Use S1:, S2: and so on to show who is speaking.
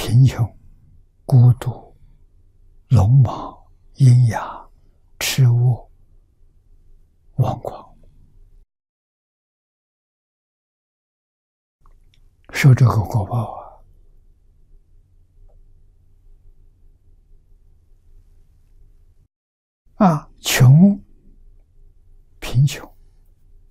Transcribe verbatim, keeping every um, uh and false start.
S1: 贫穷、孤独、聋盲、喑哑、痴误、妄狂，受这个果报啊！啊，穷